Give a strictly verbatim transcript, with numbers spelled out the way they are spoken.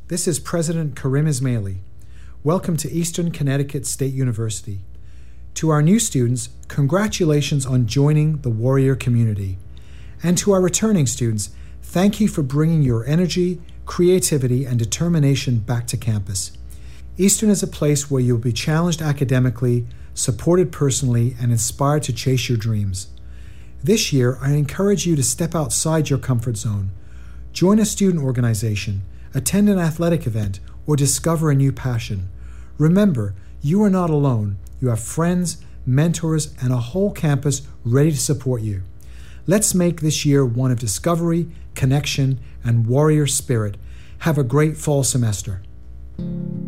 This is President Karim Ismaili. Welcome to Eastern Connecticut State University. To our new students, congratulations on joining the Warrior community. And to our returning students, thank you for bringing your energy, creativity, and determination back to campus. Eastern is a place where you'll be challenged academically, supported personally, and inspired to chase your dreams. This year, I encourage you to step outside your comfort zone. Join a student organization, attend an athletic event, or discover a new passion. Remember, you are not alone. You have friends, mentors, and a whole campus ready to support you. Let's make this year one of discovery, connection, and warrior spirit. Have a great fall semester.